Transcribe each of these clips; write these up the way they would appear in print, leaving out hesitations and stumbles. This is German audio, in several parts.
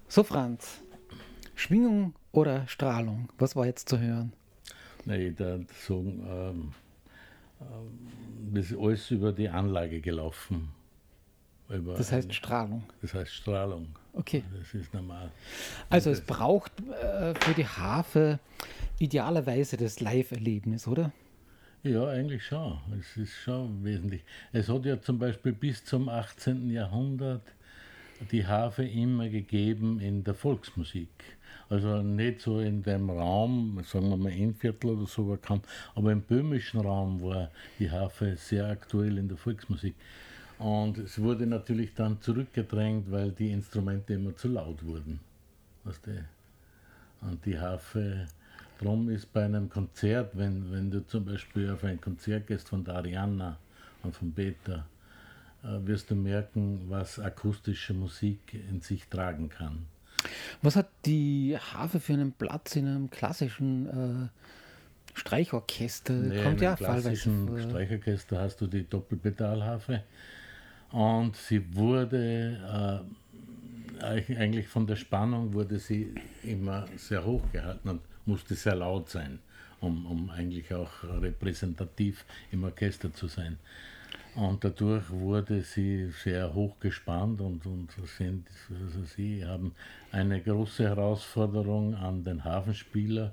So, Franz, Schwingung oder Strahlung? Was war jetzt zu hören? Nee, da sagen, das ist alles über die Anlage gelaufen. Das heißt Strahlung. Das heißt Strahlung. Okay. Das ist normal. Also Und es das, braucht für die Harfe idealerweise das Live-Erlebnis, oder? ja, eigentlich schon. Es ist schon wesentlich. Es hat ja zum Beispiel bis zum 18. Jahrhundert die Harfe immer gegeben in der Volksmusik. Also nicht so in dem Raum, sagen wir mal Innviertel oder so, war kaum, aber im böhmischen Raum war die Harfe sehr aktuell in der Volksmusik. Und es wurde natürlich dann zurückgedrängt, weil die Instrumente immer zu laut wurden. Weißt du? Und die Harfe, drum ist bei einem Konzert, wenn du zum Beispiel auf ein Konzert gehst von der Arianna und von Peter, wirst du merken, was akustische Musik in sich tragen kann. Was hat die Harfe für einen Platz in einem klassischen Streichorchester? Nee, in Kommt einem ja fallweise klassischen vor. Streichorchester hast du die Doppelpedalharfe und sie wurde eigentlich von der Spannung wurde sie immer sehr hoch gehalten und musste sehr laut sein, um eigentlich auch repräsentativ im Orchester zu sein. Und dadurch wurde sie sehr hoch gespannt und sie haben eine große Herausforderung an den Hafenspieler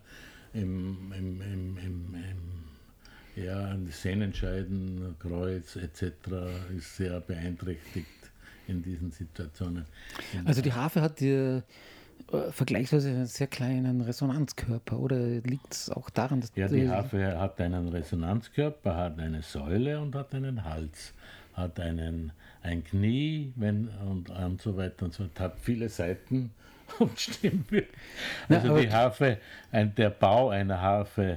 ja, an Sehnenscheiden, Kreuz etc. ist sehr beeinträchtigt in diesen Situationen. Also die Harfe hat vergleichsweise einen sehr kleinen Resonanzkörper, oder liegt es auch daran, dass Ja, die Harfe hat einen Resonanzkörper, hat eine Säule und hat einen Hals, hat ein Knie und so weiter und so fort, hat viele Seiten und Stimmbögen. Also die Harfe, der Bau einer Harfe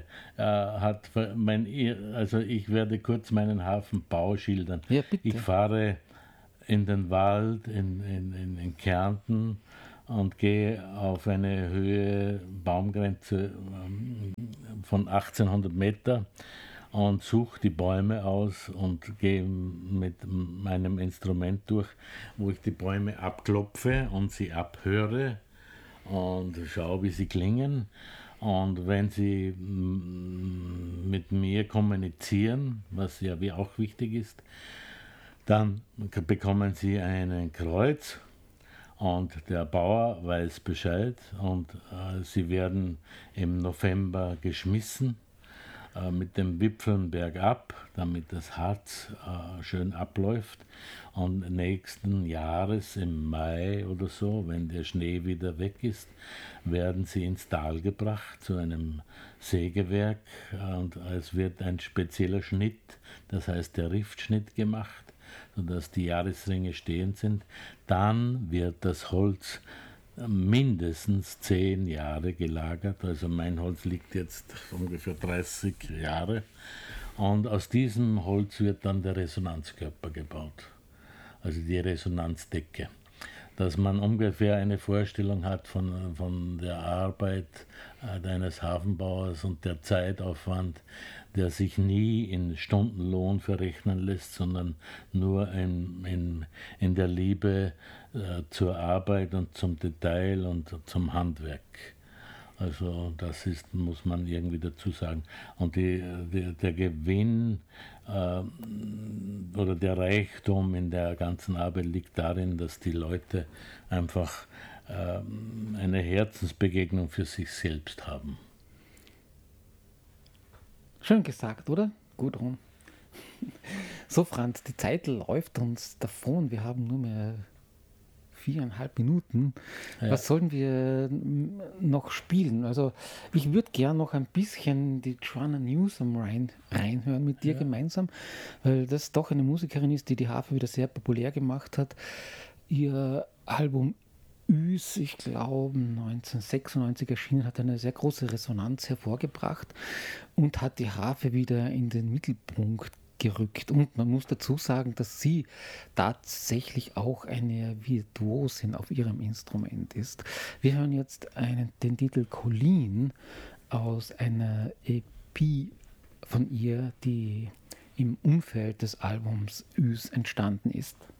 also ich werde kurz meinen Harfenbau schildern. Ja, bitte. Ich fahre in den Wald in Kärnten und gehe auf eine Höhe, Baumgrenze von 1800 Meter und suche die Bäume aus und gehe mit meinem Instrument durch, wo ich die Bäume abklopfe und sie abhöre und schaue, wie sie klingen. Und wenn sie mit mir kommunizieren, was ja wie auch wichtig ist, dann bekommen sie ein Kreuz und der Bauer weiß Bescheid und sie werden im November geschmissen mit dem Wipfeln bergab, damit das Harz schön abläuft. Und nächsten Jahres im Mai oder so, wenn der Schnee wieder weg ist, werden sie ins Tal gebracht zu einem Sägewerk und es wird ein spezieller Schnitt, das heißt der Riftschnitt gemacht, sodass die Jahresringe stehend sind. Dann wird das Holz mindestens 10 Jahre gelagert. Also mein Holz liegt jetzt ungefähr 30 Jahre. Und aus diesem Holz wird dann der Resonanzkörper gebaut. Also die Resonanzdecke. Dass man ungefähr eine Vorstellung hat von der Arbeit eines Hafenbauers und der Zeitaufwand, der sich nie in Stundenlohn verrechnen lässt, sondern nur in der Liebe zur Arbeit und zum Detail und zum Handwerk. Also das muss man irgendwie dazu sagen. Und der Gewinn oder der Reichtum in der ganzen Arbeit liegt darin, dass die Leute einfach eine Herzensbegegnung für sich selbst haben. Schön gesagt, oder? Gudrun. So, Franz, die Zeit läuft uns davon. Wir haben nur mehr 4,5 Minuten. Ja. Was sollen wir noch spielen? Also ich würde gern noch ein bisschen die Joanna Newsom reinhören mit dir gemeinsam, weil das doch eine Musikerin ist, die die Harfe wieder sehr populär gemacht hat. Ihr Album Üs, ich glaube 1996 erschienen, hat eine sehr große Resonanz hervorgebracht und hat die Harfe wieder in den Mittelpunkt gerückt. Und man muss dazu sagen, dass sie tatsächlich auch eine Virtuosin auf ihrem Instrument ist. Wir hören jetzt den Titel Colleen aus einer EP von ihr, die im Umfeld des Albums Üs entstanden ist.